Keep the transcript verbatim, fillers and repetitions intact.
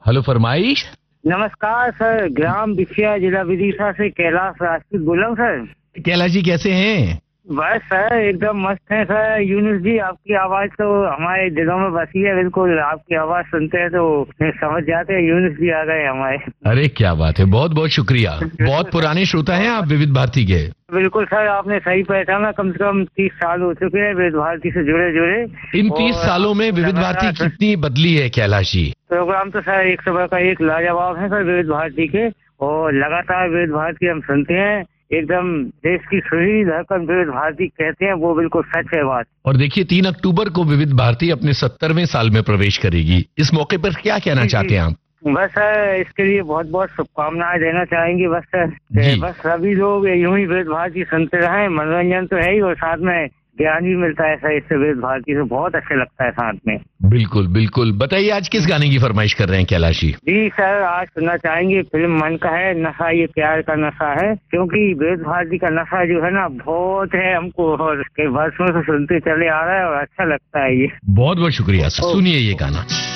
Hello, फरमाइश। नमस्कार sir, ग्राम बिछिया, जिला विदिशा से कैलाश राजपूत बोल रहा हूँ सर। कैलाश जी कैसे हैं? बस सर एकदम मस्त है सर। यूनुस जी आपकी आवाज तो हमारे दिलों में बसी है, बिल्कुल आपकी आवाज सुनते हैं तो समझ जाते हैं यूनुस जी आ गए हमारे। अरे क्या बात है, बहुत बहुत शुक्रिया। बहुत पुराने श्रोता हैं आप विविध भारती के। बिल्कुल सर, आपने सही पहचाना। कम से कम तीस साल हो चुके हैं विविध भारती से जुड़े जुड़े। इन तीस सालों में विविध भारती कितनी बदली है कैलाश जी? प्रोग्राम तो सर एक सौ का एक लाजवाब है सर विविध भारती के, और लगातार विविध भारती हम सुनते हैं। एकदम देश की सुई धड़कन विविध भारती कहते हैं, वो बिल्कुल सच है बात। और देखिए तीन अक्टूबर को विविध भारती अपने सत्तरवें साल में प्रवेश करेगी। इस मौके पर क्या कहना चाहते हैं आप? बस सर इसके लिए बहुत बहुत शुभकामनाएं देना चाहेंगे। बस सर बस सभी लोग यूं ही विविध भारती सुनते रहें। मनोरंजन तो है ही, और साथ में ज्ञान भी मिलता है सर इससे। विविध भारती से बहुत अच्छा लगता है साथ में। बिल्कुल बिल्कुल। बताइए आज किस गाने की फरमाइश कर रहे हैं कैलाश जी? जी सर, आज सुनना चाहेंगे फिल्म मन का है नशा ये प्यार का नशा है, क्योंकि विविध भारती का नशा जो है ना बहुत है हमको, और कई वर्षों से सुनते चले आ रहा है और अच्छा लगता है ये। बहुत बहुत शुक्रिया सर, सुनिए ये गाना।